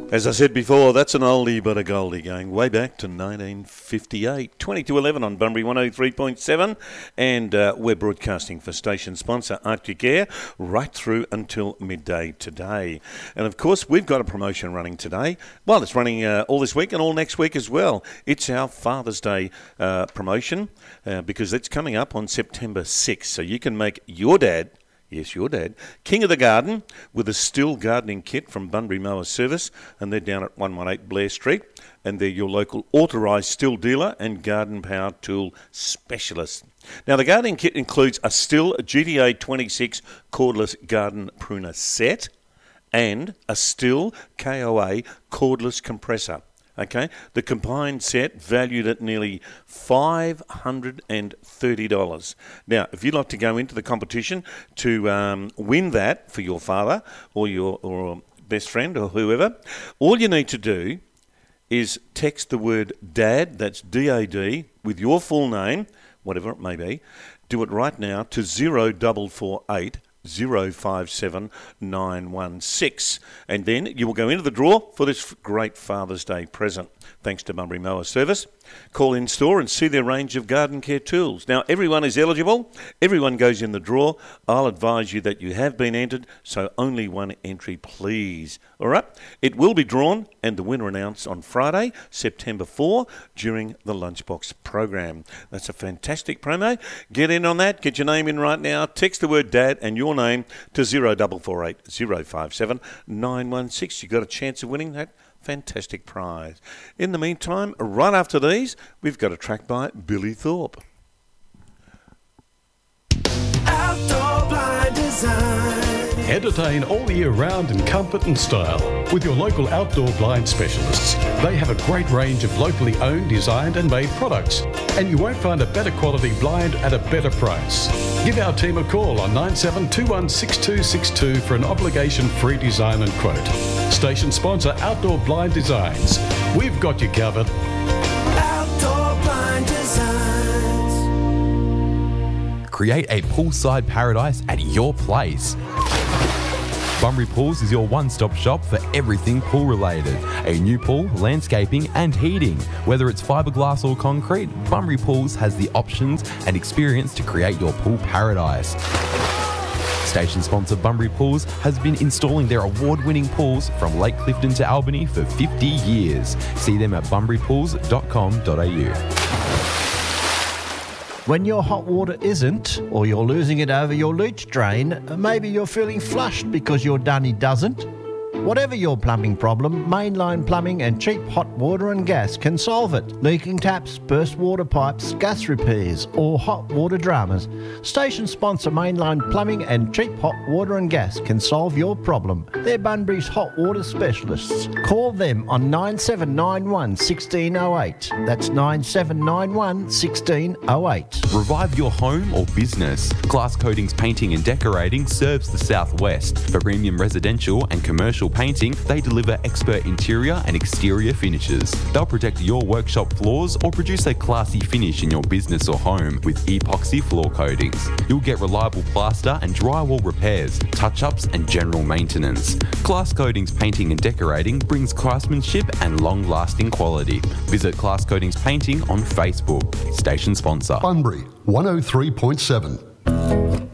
As I said before, that's an oldie but a goldie, going way back to 1958. 20 to 11 on Bunbury 103.7, and we're broadcasting for station sponsor Arctic Air right through until midday today. And of course, we've got a promotion running today. Well, it's running all this week and all next week as well. It's our Father's Day promotion because it's coming up on September 6th. So you can make your dad, yes, your dad, king of the garden with a Stihl gardening kit from Bunbury Mower Service, and they're down at 118 Blair Street, and they're your local authorised Stihl dealer and garden power tool specialist. Now, the gardening kit includes a Stihl GTA 26 cordless garden pruner set and a Stihl KOA cordless compressor. Okay, the combined set valued at nearly $530. Now, if you'd like to go into the competition to win that for your father or your best friend or whoever, all you need to do is text the word DAD, that's D-A-D, with your full name, whatever it may be. Do it right now to 0448 057 916, and then you will go into the draw for this great Father's Day present, thanks to Bunbury Mower Service. Call in store and see their range of garden care tools. Now, everyone is eligible. Everyone goes in the draw. I'll advise you that you have been entered, so only one entry, please. All right? It will be drawn and the winner announced on Friday, September 4, during the Lunchbox program. That's a fantastic promo. Get in on that. Get your name in right now. Text the word DAD and your name to 0448 057 916. You've got a chance of winning that fantastic prize. In the meantime, right after these, we've got a track by Billy Thorpe. Outdoor Blind Design. Entertain all year round in comfort and style with your local outdoor blind specialists. They have a great range of locally owned, designed and made products, and you won't find a better quality blind at a better price. Give our team a call on 97216262 for an obligation-free design and quote. Station sponsor Outdoor Blind Designs. We've got you covered. Outdoor Blind Designs. Create a poolside paradise at your place. Bunbury Pools is your one-stop shop for everything pool-related. A new pool, landscaping and heating. Whether it's fiberglass or concrete, Bunbury Pools has the options and experience to create your pool paradise. Station sponsor Bunbury Pools has been installing their award-winning pools from Lake Clifton to Albany for 50 years. See them at bunburypools.com.au. When your hot water isn't, or you're losing it over your leach drain, maybe you're feeling flushed because your dunny doesn't. Whatever your plumbing problem, Mainline Plumbing and Cheap Hot Water and Gas can solve it. Leaking taps, burst water pipes, gas repairs or hot water dramas. Station sponsor Mainline Plumbing and Cheap Hot Water and Gas can solve your problem. They're Bunbury's hot water specialists. Call them on 9791 1608. That's 9791 1608. Revive your home or business. Glass Coatings Painting and Decorating serves the Southwest. For premium residential and commercial painting, they deliver expert interior and exterior finishes. They'll protect your workshop floors or produce a classy finish in your business or home with epoxy floor coatings. You'll get reliable plaster and drywall repairs, touch-ups and general maintenance. Glass Coatings Painting and Decorating brings craftsmanship and long-lasting quality. Visit Glass Coatings Painting on Facebook. Station sponsor. Bunbury 103.7.